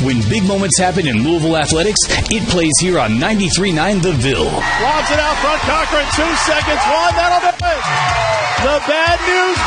When big moments happen in Louisville athletics, it plays here on 93.9 The Ville. Lobs it out front, Cochran, 2 seconds, one, that'll do it. The bad news